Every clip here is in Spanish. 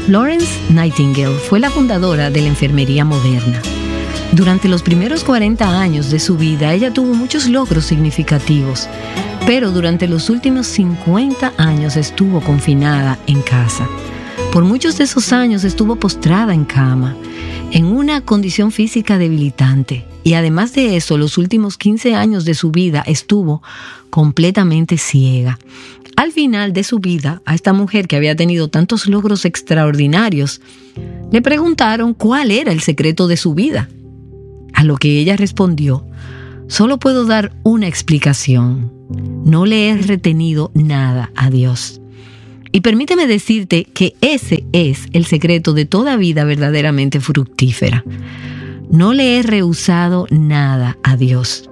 Florence Nightingale fue la fundadora de la enfermería moderna. Durante los primeros 40 años de su vida, ella tuvo muchos logros significativos, pero durante los últimos 50 años estuvo confinada en casa. Por muchos de esos años estuvo postrada en cama, en una condición física debilitante, y además de eso, los últimos 15 años de su vida estuvo completamente ciega. Al final de su vida, a esta mujer que había tenido tantos logros extraordinarios, le preguntaron cuál era el secreto de su vida. A lo que ella respondió: solo puedo dar una explicación. No le he retenido nada a Dios. Y permíteme decirte que ese es el secreto de toda vida verdaderamente fructífera. No le he rehusado nada a Dios.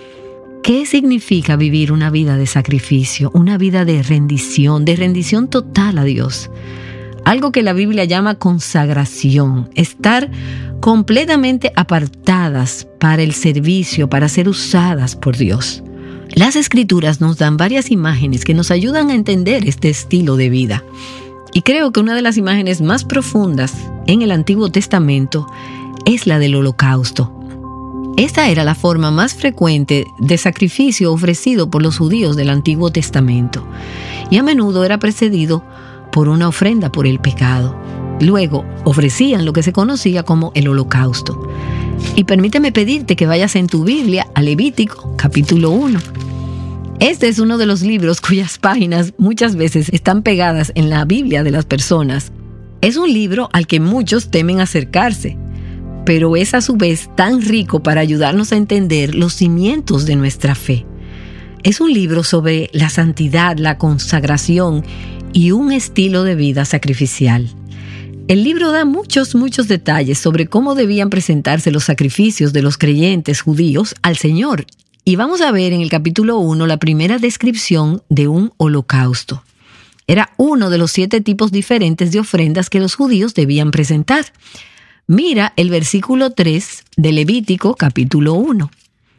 ¿Qué significa vivir una vida de sacrificio, una vida de rendición total a Dios? Algo que la Biblia llama consagración, estar completamente apartadas para el servicio, para ser usadas por Dios. Las Escrituras nos dan varias imágenes que nos ayudan a entender este estilo de vida. Y creo que una de las imágenes más profundas en el Antiguo Testamento es la del holocausto. Esta era la forma más frecuente de sacrificio ofrecido por los judíos del Antiguo Testamento, y a menudo era precedido por una ofrenda por el pecado. Luego ofrecían lo que se conocía como el holocausto. Y permíteme pedirte que vayas en tu Biblia a Levítico, capítulo 1. Este es uno de los libros cuyas páginas muchas veces están pegadas en la Biblia de las personas. Es un libro al que muchos temen acercarse, pero es a su vez tan rico para ayudarnos a entender los cimientos de nuestra fe. Es un libro sobre la santidad, la consagración y un estilo de vida sacrificial. El libro da muchos detalles sobre cómo debían presentarse los sacrificios de los creyentes judíos al Señor. Y vamos a ver en el capítulo 1 la primera descripción de un holocausto. Era uno de los 7 tipos diferentes de ofrendas que los judíos debían presentar. Mira el versículo 3 de Levítico capítulo 1.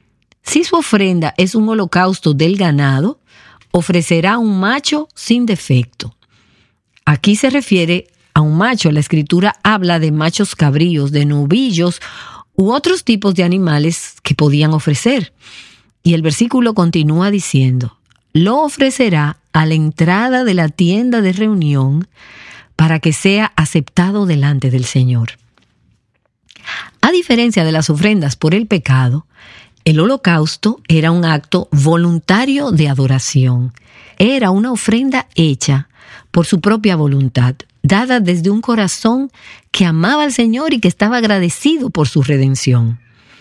Si su ofrenda es un holocausto del ganado, ofrecerá un macho sin defecto. Aquí se refiere a un macho. La Escritura habla de machos cabríos, de novillos u otros tipos de animales que podían ofrecer. Y el versículo continúa diciendo: lo ofrecerá a la entrada de la tienda de reunión para que sea aceptado delante del Señor. A diferencia de las ofrendas por el pecado, el holocausto era un acto voluntario de adoración. Era una ofrenda hecha por su propia voluntad, dada desde un corazón que amaba al Señor y que estaba agradecido por su redención.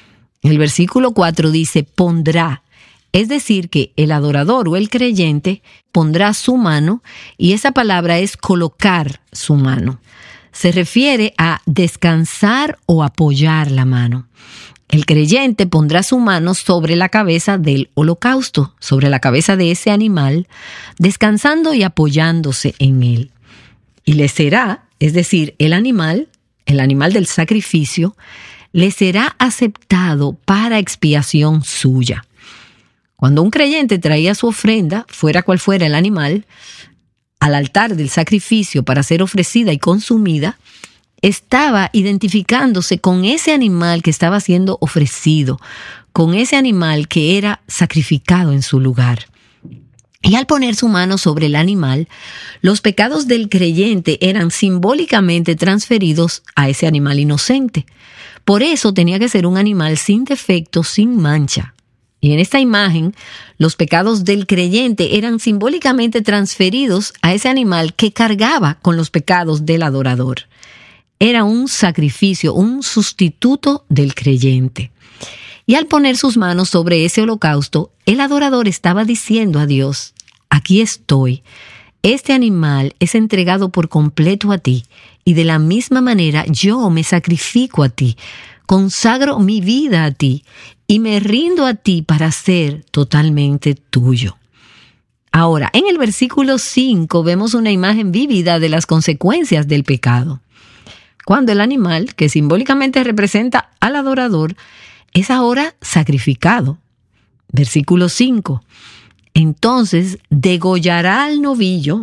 El versículo 4 dice: pondrá, es decir, que el adorador o el creyente pondrá su mano, y esa palabra es colocar su mano. Se refiere a descansar o apoyar la mano. El creyente pondrá su mano sobre la cabeza del holocausto, sobre la cabeza de ese animal, descansando y apoyándose en él. Y le será, es decir, el animal del sacrificio, le será aceptado para expiación suya. Cuando un creyente traía su ofrenda, fuera cual fuera el animal, al altar del sacrificio para ser ofrecida y consumida, estaba identificándose con ese animal que estaba siendo ofrecido, con ese animal que era sacrificado en su lugar. Y al poner su mano sobre el animal, los pecados del creyente eran simbólicamente transferidos a ese animal inocente. Por eso tenía que ser un animal sin defecto, sin mancha. Y en esta imagen, los pecados del creyente eran simbólicamente transferidos a ese animal que cargaba con los pecados del adorador. Era un sacrificio, un sustituto del creyente. Y al poner sus manos sobre ese holocausto, el adorador estaba diciendo a Dios: aquí estoy, este animal es entregado por completo a ti, y de la misma manera yo me sacrifico a ti, consagro mi vida a ti, y me rindo a ti para ser totalmente tuyo. Ahora, en el versículo 5 vemos una imagen vívida de las consecuencias del pecado. Cuando el animal, que simbólicamente representa al adorador, es ahora sacrificado. Versículo 5. Entonces degollará al novillo,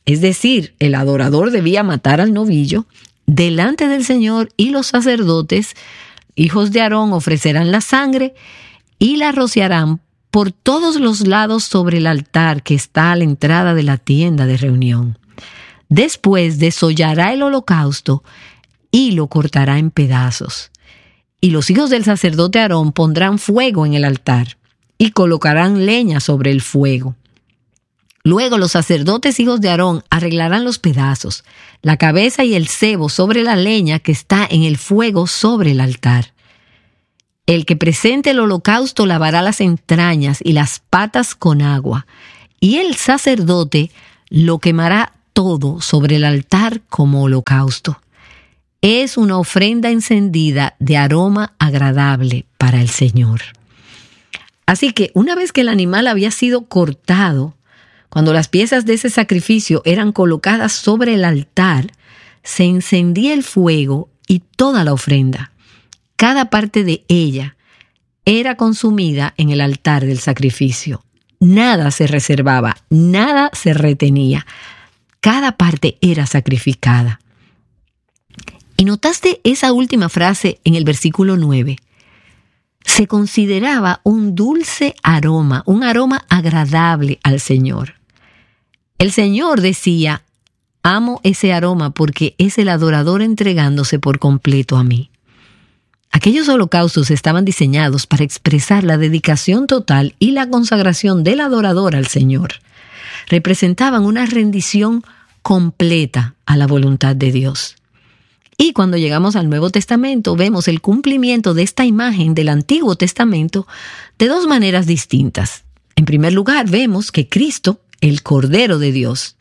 es decir, el adorador debía matar al novillo delante del Señor, y los sacerdotes, hijos de Aarón, ofrecerán la sangre y la rociarán por todos los lados sobre el altar que está a la entrada de la tienda de reunión. Después desollará el holocausto y lo cortará en pedazos. Y los hijos del sacerdote Aarón pondrán fuego en el altar y colocarán leña sobre el fuego. Luego los sacerdotes hijos de Aarón arreglarán los pedazos, la cabeza y el sebo sobre la leña que está en el fuego sobre el altar. El que presente el holocausto lavará las entrañas y las patas con agua, y el sacerdote lo quemará todo sobre el altar como holocausto. Es una ofrenda encendida de aroma agradable para el Señor. Así que una vez que el animal había sido cortado, cuando las piezas de ese sacrificio eran colocadas sobre el altar, se encendía el fuego y toda la ofrenda, cada parte de ella, era consumida en el altar del sacrificio. Nada se reservaba, nada se retenía. Cada parte era sacrificada. ¿Y notaste esa última frase en el versículo 9? Se consideraba un dulce aroma, un aroma agradable al Señor. El Señor decía, amo ese aroma porque es el adorador entregándose por completo a mí. Aquellos holocaustos estaban diseñados para expresar la dedicación total y la consagración del adorador al Señor. Representaban una rendición completa a la voluntad de Dios. Y cuando llegamos al Nuevo Testamento, vemos el cumplimiento de esta imagen del Antiguo Testamento de dos maneras distintas. En primer lugar, vemos que Cristo, el Cordero de Dios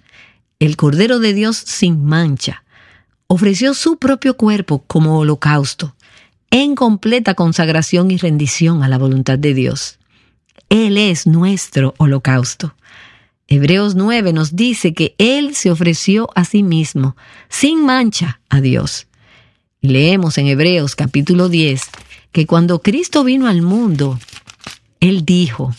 sin mancha, ofreció su propio cuerpo como holocausto, en completa consagración y rendición a la voluntad de Dios. Él es nuestro holocausto. Hebreos 9 nos dice que Él se ofreció a sí mismo, sin mancha, a Dios. Y leemos en Hebreos capítulo 10 que cuando Cristo vino al mundo, Él dijo,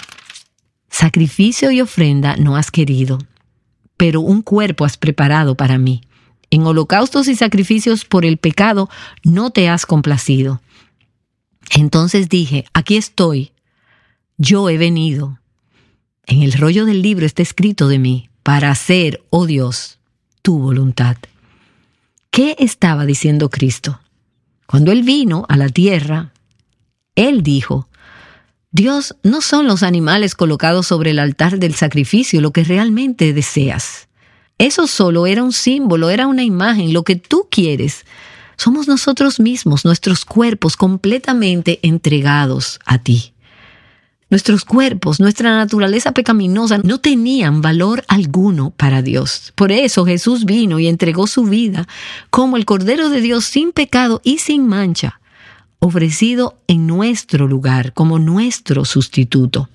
sacrificio y ofrenda no has querido, pero un cuerpo has preparado para mí. En holocaustos y sacrificios por el pecado no te has complacido. Entonces dije, aquí estoy, yo he venido. En el rollo del libro está escrito de mí, para hacer, oh Dios, tu voluntad. ¿Qué estaba diciendo Cristo? Cuando Él vino a la tierra, Él dijo, Dios, no son los animales colocados sobre el altar del sacrificio lo que realmente deseas. Eso solo era un símbolo, era una imagen, lo que tú quieres. Somos nosotros mismos, nuestros cuerpos completamente entregados a ti. Nuestros cuerpos, nuestra naturaleza pecaminosa no tenían valor alguno para Dios. Por eso Jesús vino y entregó su vida como el Cordero de Dios sin pecado y sin mancha, ofrecido en nuestro lugar como nuestro sustituto.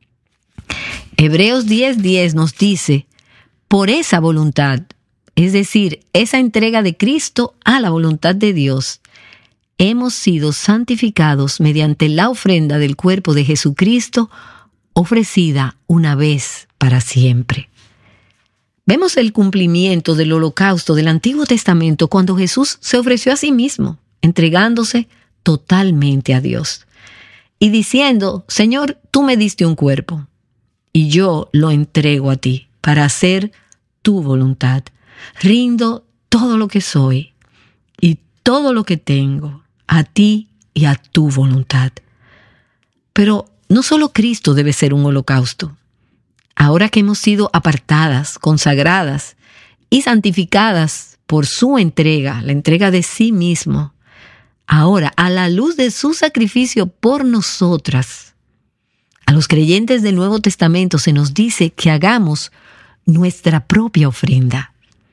Hebreos 10:10 nos dice, por esa voluntad, es decir, esa entrega de Cristo a la voluntad de Dios, hemos sido santificados mediante la ofrenda del cuerpo de Jesucristo, ofrecida una vez para siempre. Vemos el cumplimiento del holocausto del Antiguo Testamento cuando Jesús se ofreció a sí mismo, entregándose totalmente a Dios y diciendo, Señor, tú me diste un cuerpo y yo lo entrego a ti para hacer tu voluntad. Rindo todo lo que soy y todo lo que tengo a ti y a tu voluntad. Pero no solo Cristo debe ser un holocausto. Ahora que hemos sido apartadas, consagradas y santificadas por su entrega, la entrega de sí mismo, ahora, a la luz de su sacrificio por nosotras, a los creyentes del Nuevo Testamento se nos dice que hagamos nuestra propia ofrenda.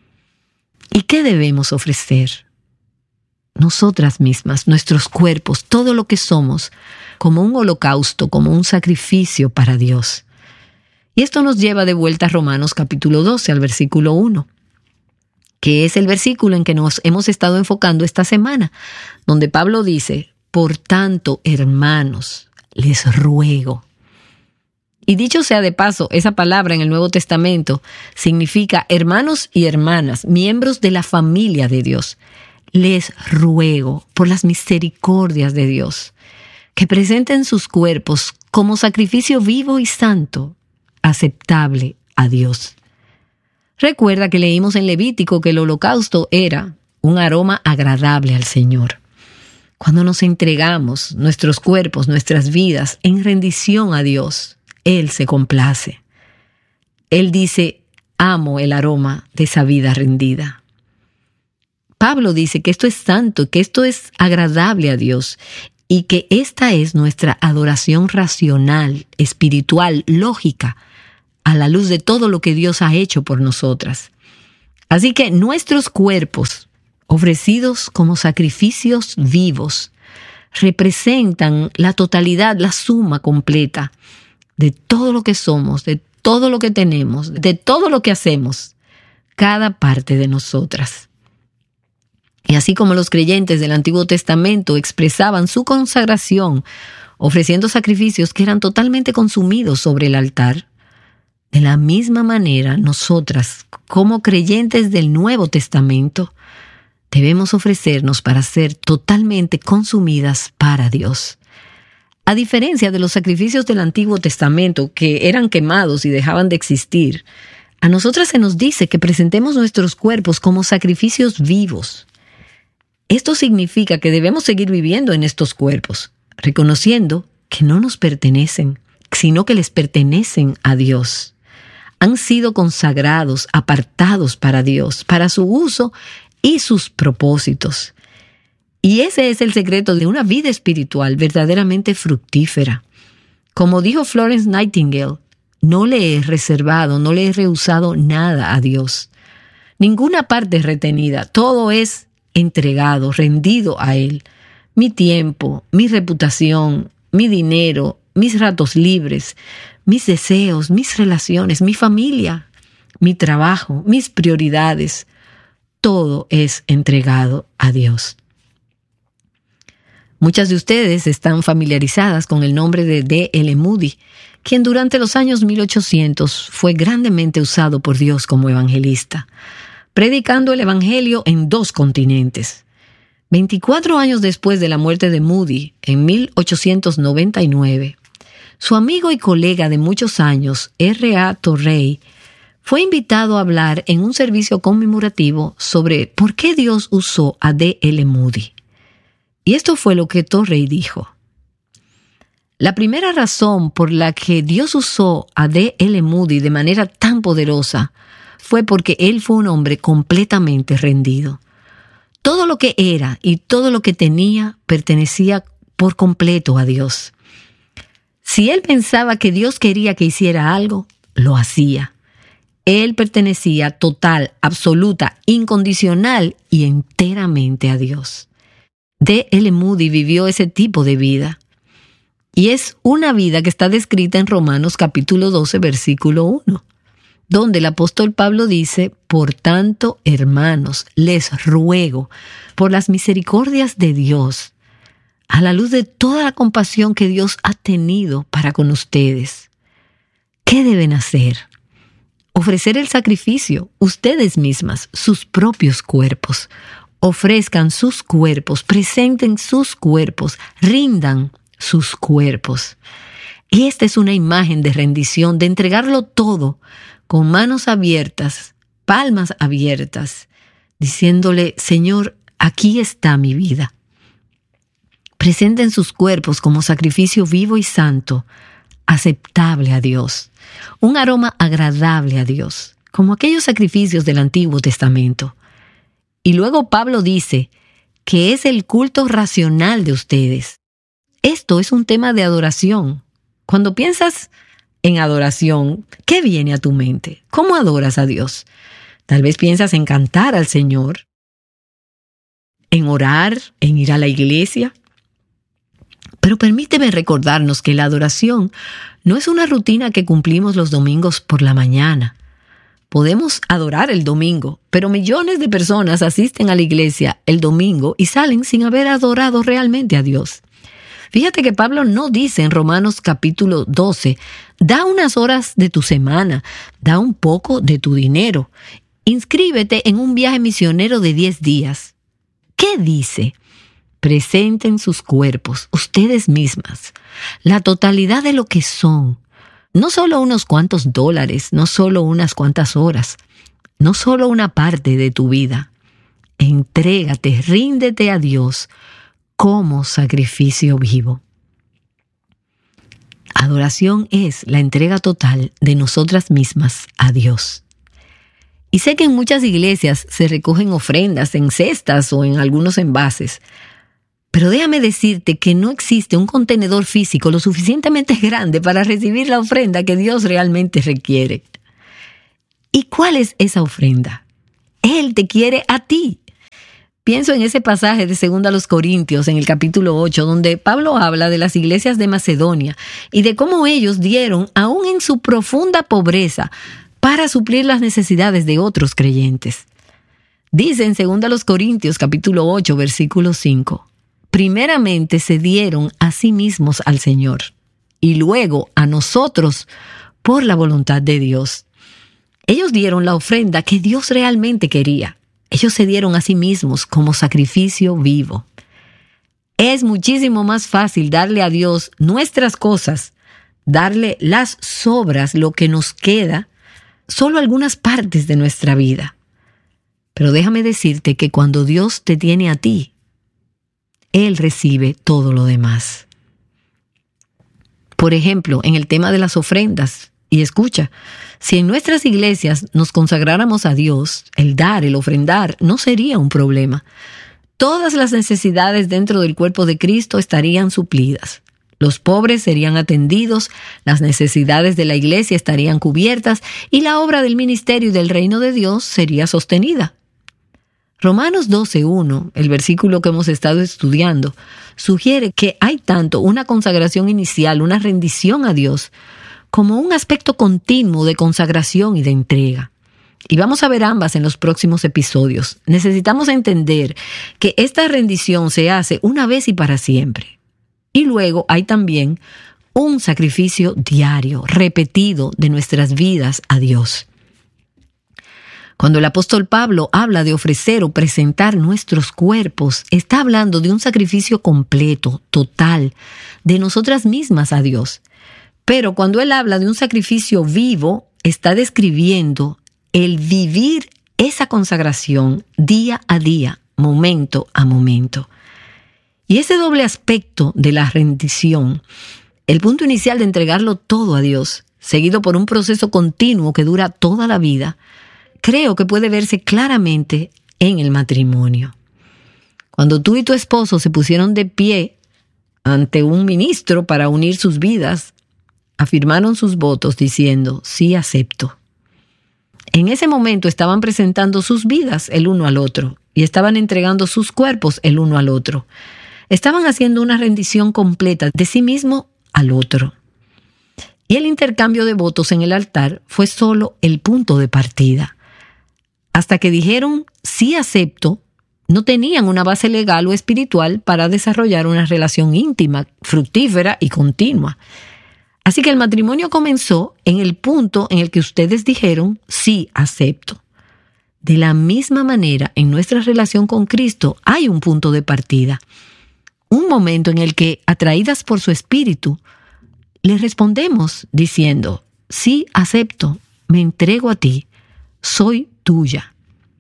¿Y qué debemos ofrecer? Nosotras mismas, nuestros cuerpos, todo lo que somos, como un holocausto, como un sacrificio para Dios. Y esto nos lleva de vuelta a Romanos capítulo 12, al versículo 1, que es el versículo en que nos hemos estado enfocando esta semana, donde Pablo dice, por tanto, hermanos, les ruego. Y dicho sea de paso, esa palabra en el Nuevo Testamento significa hermanos y hermanas, miembros de la familia de Dios. Les ruego por las misericordias de Dios que presenten sus cuerpos como sacrificio vivo y santo, aceptable a Dios. Recuerda que leímos en Levítico que el holocausto era un aroma agradable al Señor. Cuando nos entregamos nuestros cuerpos, nuestras vidas en rendición a Dios, Él se complace. Él dice, amo el aroma de esa vida rendida. Pablo dice que esto es santo, que esto es agradable a Dios y que esta es nuestra adoración racional, espiritual, lógica, a la luz de todo lo que Dios ha hecho por nosotras. Así que nuestros cuerpos, ofrecidos como sacrificios vivos, representan la totalidad, la suma completa de todo lo que somos, de todo lo que tenemos, de todo lo que hacemos, cada parte de nosotras. Y así como los creyentes del Antiguo Testamento expresaban su consagración ofreciendo sacrificios que eran totalmente consumidos sobre el altar, de la misma manera nosotras, como creyentes del Nuevo Testamento, debemos ofrecernos para ser totalmente consumidas para Dios. A diferencia de los sacrificios del Antiguo Testamento que eran quemados y dejaban de existir, a nosotras se nos dice que presentemos nuestros cuerpos como sacrificios vivos. Esto significa que debemos seguir viviendo en estos cuerpos, reconociendo que no nos pertenecen, sino que les pertenecen a Dios. Han sido consagrados, apartados para Dios, para su uso y sus propósitos. Y ese es el secreto de una vida espiritual verdaderamente fructífera. Como dijo Florence Nightingale, no le he reservado, no le he rehusado nada a Dios. Ninguna parte es retenida, todo es entregado, rendido a Él. Mi tiempo, mi reputación, mi dinero, mis ratos libres, mis deseos, mis relaciones, mi familia, mi trabajo, mis prioridades, todo es entregado a Dios. Muchas de ustedes están familiarizadas con el nombre de D.L. Moody, quien durante los años 1800 fue grandemente usado por Dios como evangelista, predicando el evangelio en 2 continentes. 24 años después de la muerte de Moody, en 1899, su amigo y colega de muchos años, R.A. Torrey, fue invitado a hablar en un servicio conmemorativo sobre por qué Dios usó a D.L. Moody. Y esto fue lo que Torrey dijo. La primera razón por la que Dios usó a D.L. Moody de manera tan poderosa fue porque él fue un hombre completamente rendido. Todo lo que era y todo lo que tenía pertenecía por completo a Dios. Si él pensaba que Dios quería que hiciera algo, lo hacía. Él pertenecía total, absoluta, incondicional y enteramente a Dios. D.L. Moody vivió ese tipo de vida. Y es una vida que está descrita en Romanos capítulo 12, versículo 1, donde el apóstol Pablo dice, por tanto, hermanos, les ruego, por las misericordias de Dios, a la luz de toda la compasión que Dios ha tenido para con ustedes. ¿Qué deben hacer? Ofrecer el sacrificio, ustedes mismas, sus propios cuerpos. Ofrezcan sus cuerpos, presenten sus cuerpos, rindan sus cuerpos. Y esta es una imagen de rendición, de entregarlo todo, con manos abiertas, palmas abiertas, diciéndole, Señor, aquí está mi vida. Presenten sus cuerpos como sacrificio vivo y santo, aceptable a Dios, un aroma agradable a Dios, como aquellos sacrificios del Antiguo Testamento. Y luego Pablo dice que es el culto racional de ustedes. Esto es un tema de adoración. Cuando piensas en adoración, ¿qué viene a tu mente? ¿Cómo adoras a Dios? Tal vez piensas en cantar al Señor, en orar, en ir a la iglesia. Pero permíteme recordarnos que la adoración no es una rutina que cumplimos los domingos por la mañana. Podemos adorar el domingo, pero millones de personas asisten a la iglesia el domingo y salen sin haber adorado realmente a Dios. Fíjate que Pablo no dice en Romanos capítulo 12, da unas horas de tu semana, da un poco de tu dinero, inscríbete en un viaje misionero de 10 días. ¿Qué dice? Presenten sus cuerpos, ustedes mismas, la totalidad de lo que son. No solo unos cuantos dólares, no solo unas cuantas horas, no solo una parte de tu vida. Entrégate, ríndete a Dios como sacrificio vivo. Adoración es la entrega total de nosotras mismas a Dios. Y sé que en muchas iglesias se recogen ofrendas en cestas o en algunos envases, pero déjame decirte que no existe un contenedor físico lo suficientemente grande para recibir la ofrenda que Dios realmente requiere. ¿Y cuál es esa ofrenda? Él te quiere a ti. Pienso en ese pasaje de 2 Corintios, en el capítulo 8, donde Pablo habla de las iglesias de Macedonia y de cómo ellos dieron, aún en su profunda pobreza, para suplir las necesidades de otros creyentes. Dice en 2 Corintios, capítulo 8, versículo 5, primeramente se dieron a sí mismos al Señor y luego a nosotros por la voluntad de Dios. Ellos dieron la ofrenda que Dios realmente quería. Ellos se dieron a sí mismos como sacrificio vivo. Es muchísimo más fácil darle a Dios nuestras cosas, darle las sobras, lo que nos queda, solo algunas partes de nuestra vida. Pero déjame decirte que cuando Dios te tiene a ti, Él recibe todo lo demás. Por ejemplo, en el tema de las ofrendas, y escucha, si en nuestras iglesias nos consagráramos a Dios, el dar, el ofrendar, no sería un problema. Todas las necesidades dentro del cuerpo de Cristo estarían suplidas. Los pobres serían atendidos, las necesidades de la iglesia estarían cubiertas y la obra del ministerio y del reino de Dios sería sostenida. Romanos 12:1, el versículo que hemos estado estudiando, sugiere que hay tanto una consagración inicial, una rendición a Dios, como un aspecto continuo de consagración y de entrega. Y vamos a ver ambas en los próximos episodios. Necesitamos entender que esta rendición se hace una vez y para siempre. Y luego hay también un sacrificio diario, repetido de nuestras vidas a Dios. Cuando el apóstol Pablo habla de ofrecer o presentar nuestros cuerpos, está hablando de un sacrificio completo, total, de nosotras mismas a Dios. Pero cuando él habla de un sacrificio vivo, está describiendo el vivir esa consagración día a día, momento a momento. Y ese doble aspecto de la rendición, el punto inicial de entregarlo todo a Dios, seguido por un proceso continuo que dura toda la vida, creo que puede verse claramente en el matrimonio. Cuando tú y tu esposo se pusieron de pie ante un ministro para unir sus vidas, afirmaron sus votos diciendo, sí acepto. En ese momento estaban presentando sus vidas el uno al otro y estaban entregando sus cuerpos el uno al otro. Estaban haciendo una rendición completa de sí mismo al otro. Y el intercambio de votos en el altar fue solo el punto de partida. Hasta que dijeron, sí acepto, no tenían una base legal o espiritual para desarrollar una relación íntima, fructífera y continua. Así que el matrimonio comenzó en el punto en el que ustedes dijeron, sí, acepto. De la misma manera, en nuestra relación con Cristo hay un punto de partida. Un momento en el que, atraídas por su espíritu, le respondemos diciendo, sí, acepto, me entrego a ti, soy tuya.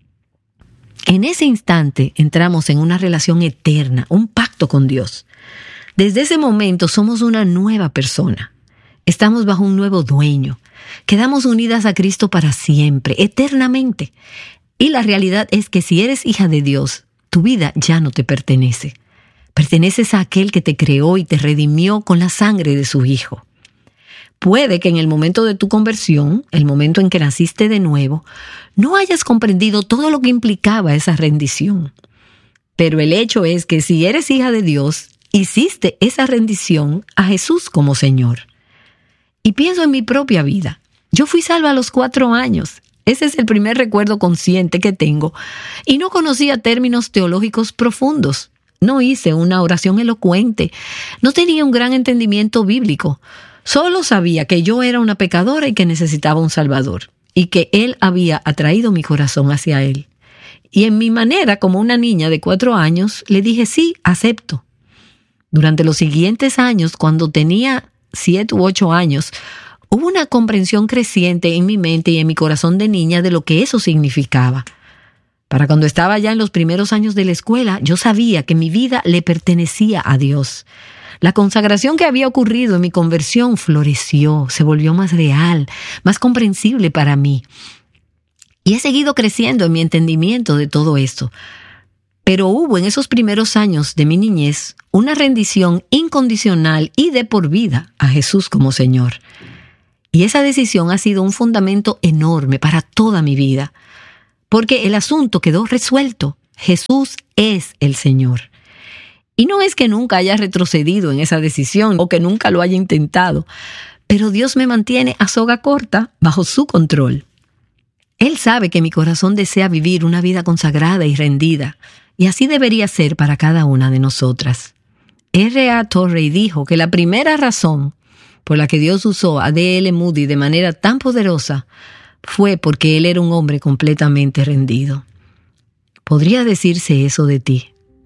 En ese instante entramos en una relación eterna, un pacto con Dios. Desde ese momento somos una nueva persona. Estamos bajo un nuevo dueño. Quedamos unidas a Cristo para siempre, eternamente. Y la realidad es que si eres hija de Dios, tu vida ya no te pertenece. Perteneces a aquel que te creó y te redimió con la sangre de su Hijo. Puede que en el momento de tu conversión, el momento en que naciste de nuevo, no hayas comprendido todo lo que implicaba esa rendición. Pero el hecho es que si eres hija de Dios, hiciste esa rendición a Jesús como Señor. Y pienso en mi propia vida. Yo fui salva a los 4 años. Ese es el primer recuerdo consciente que tengo. Y no conocía términos teológicos profundos. No hice una oración elocuente. No tenía un gran entendimiento bíblico. Solo sabía que yo era una pecadora y que necesitaba un Salvador, y que Él había atraído mi corazón hacia Él. Y en mi manera, como una niña de 4 años, le dije sí, acepto. Durante los siguientes años, cuando tenía 7 u 8 años, hubo una comprensión creciente en mi mente y en mi corazón de niña de lo que eso significaba. Para cuando estaba ya en los primeros años de la escuela, yo sabía que mi vida le pertenecía a Dios. La consagración que había ocurrido en mi conversión floreció, se volvió más real, más comprensible para mí. Y he seguido creciendo en mi entendimiento de todo esto. Pero hubo en esos primeros años de mi niñez una rendición incondicional y de por vida a Jesús como Señor. Y esa decisión ha sido un fundamento enorme para toda mi vida, porque el asunto quedó resuelto. Jesús es el Señor. Y no es que nunca haya retrocedido en esa decisión o que nunca lo haya intentado, pero Dios me mantiene a soga corta bajo su control. Él sabe que mi corazón desea vivir una vida consagrada y rendida, y así debería ser para cada una de nosotras. R.A. Torrey dijo que la primera razón por la que Dios usó a D.L. Moody de manera tan poderosa fue porque él era un hombre completamente rendido. ¿Podría decirse eso de ti?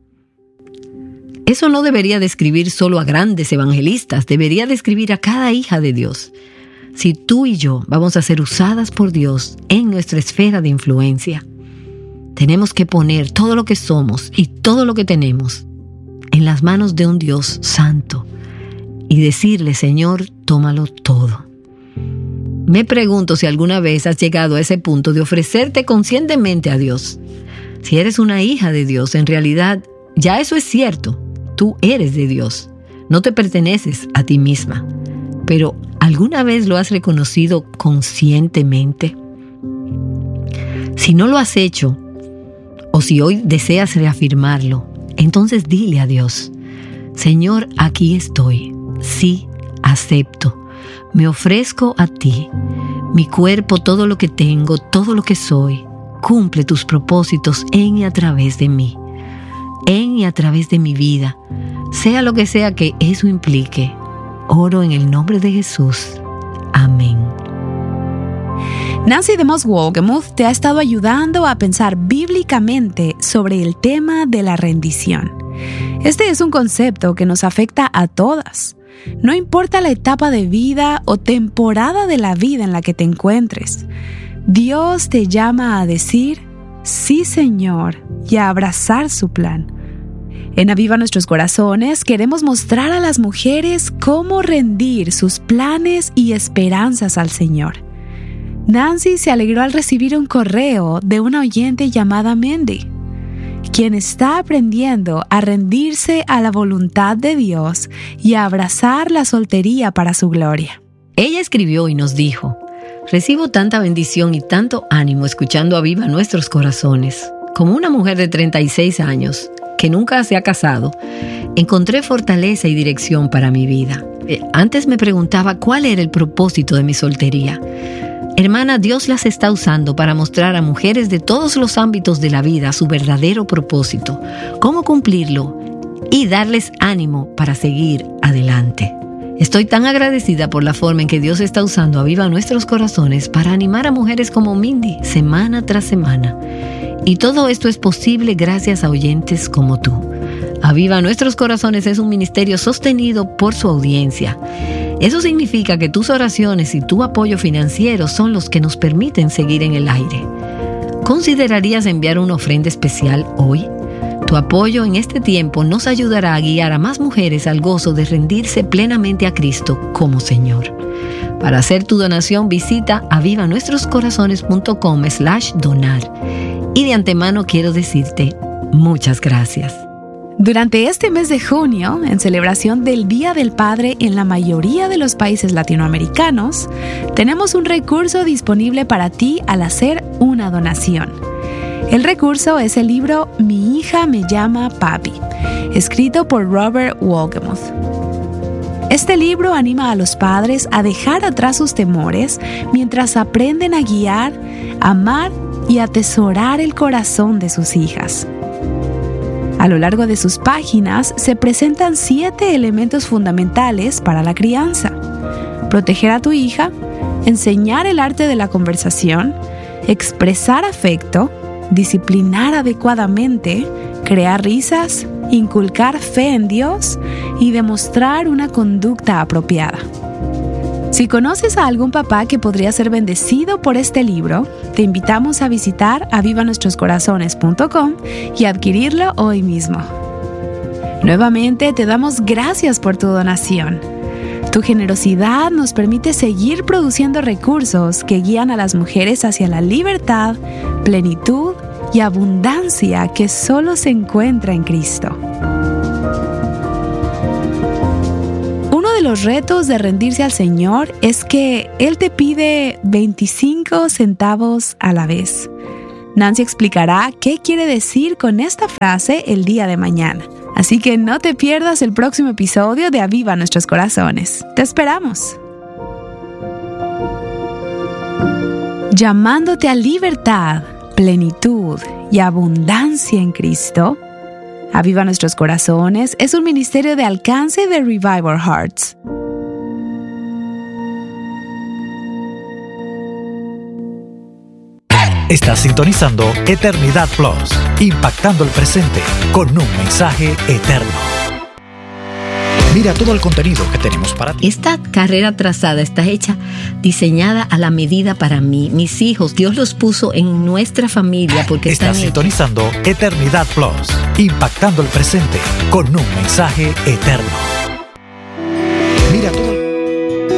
Eso no debería describir solo a grandes evangelistas, debería describir a cada hija de Dios. Si tú y yo vamos a ser usadas por Dios en nuestra esfera de influencia, tenemos que poner todo lo que somos y todo lo que tenemos en las manos de un Dios santo y decirle, Señor, tómalo todo. Me pregunto si alguna vez has llegado a ese punto de ofrecerte conscientemente a Dios. Si eres una hija de Dios, en realidad ya eso es cierto. Tú eres de Dios. No te perteneces a ti misma. Pero ¿alguna vez lo has reconocido conscientemente? Si no lo has hecho, o si hoy deseas reafirmarlo, entonces dile a Dios, Señor, aquí estoy. Sí, acepto. Me ofrezco a ti. Mi cuerpo, todo lo que tengo, todo lo que soy. Cumple tus propósitos en y a través de mí. En y a través de mi vida. Sea lo que sea que eso implique. Oro en el nombre de Jesús. Amén. Nancy DeMoss Wolgemuth te ha estado ayudando a pensar bíblicamente sobre el tema de la rendición. Este es un concepto que nos afecta a todas. No importa la etapa de vida o temporada de la vida en la que te encuentres. Dios te llama a decir, sí, Señor, y a abrazar su plan. En Aviva Nuestros Corazones queremos mostrar a las mujeres cómo rendir sus planes y esperanzas al Señor. Nancy se alegró al recibir un correo de una oyente llamada Mandy, quien está aprendiendo a rendirse a la voluntad de Dios y a abrazar la soltería para su gloria. Ella escribió y nos dijo, recibo tanta bendición y tanto ánimo escuchando Aviva Nuestros Corazones. Como una mujer de 36 años, que nunca se ha casado, encontré fortaleza y dirección para mi vida. Antes me preguntaba cuál era el propósito de mi soltería. Hermana, Dios las está usando para mostrar a mujeres de todos los ámbitos de la vida su verdadero propósito, cómo cumplirlo y darles ánimo para seguir adelante. Estoy tan agradecida por la forma en que Dios está usando Aviva Nuestros Corazones para animar a mujeres como Mindy semana tras semana. Y todo esto es posible gracias a oyentes como tú. Aviva Nuestros Corazones es un ministerio sostenido por su audiencia. Eso significa que tus oraciones y tu apoyo financiero son los que nos permiten seguir en el aire. ¿Considerarías enviar una ofrenda especial hoy? Tu apoyo en este tiempo nos ayudará a guiar a más mujeres al gozo de rendirse plenamente a Cristo como Señor. Para hacer tu donación, visita avivanuestroscorazones.com/donar. Y de antemano quiero decirte muchas gracias. Durante este mes de junio, en celebración del Día del Padre en la mayoría de los países latinoamericanos, tenemos un recurso disponible para ti al hacer una donación. El recurso es el libro Mi hija me llama papi, escrito por Robert Wolgemuth. Este libro anima a los padres a dejar atrás sus temores mientras aprenden a guiar, amar y atesorar el corazón de sus hijas. A lo largo de sus páginas se presentan 7 elementos fundamentales para la crianza: proteger a tu hija, enseñar el arte de la conversación, expresar afecto, disciplinar adecuadamente, crear risas, inculcar fe en Dios y demostrar una conducta apropiada. Si conoces a algún papá que podría ser bendecido por este libro, te invitamos a visitar avivanuestroscorazones.com y adquirirlo hoy mismo. Nuevamente te damos gracias por tu donación. Tu generosidad nos permite seguir produciendo recursos que guían a las mujeres hacia la libertad, plenitud y abundancia que solo se encuentra en Cristo. Uno de los retos de rendirse al Señor es que Él te pide 25 centavos a la vez. Nancy explicará qué quiere decir con esta frase el día de mañana. Así que no te pierdas el próximo episodio de Aviva Nuestros Corazones. ¡Te esperamos! Llamándote a libertad, plenitud y abundancia en Cristo, Aviva Nuestros Corazones es un ministerio de alcance de Revival Hearts. Estás sintonizando Eternidad Plus, impactando el presente con un mensaje eterno. Mira todo el contenido que tenemos para ti. Esta carrera trazada está hecha, diseñada a la medida para mí. Mis hijos, Dios los puso en nuestra familia porque Estás sintonizando Eternidad Plus, impactando el presente con un mensaje eterno.